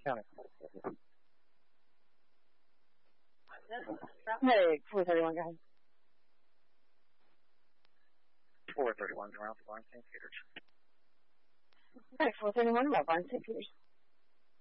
County. Hey, 431, guys. 431's around Barnes St. Peters. Hey, 431, about Barnes St. Peters.